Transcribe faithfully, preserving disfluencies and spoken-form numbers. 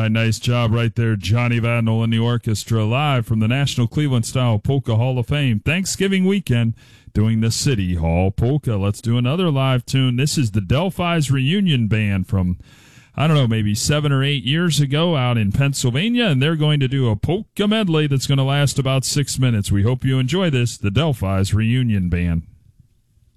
right, nice job right there, Johnny Vadnal and the orchestra, live from the National Cleveland Style Polka Hall of Fame. Thanksgiving weekend, doing the City Hall Polka. Let's do another live tune. This is the Delphi's Reunion Band from, I don't know, maybe seven or eight years ago out in Pennsylvania, and they're going to do a polka medley that's going to last about six minutes. We hope you enjoy this, the Delphi's Reunion Band.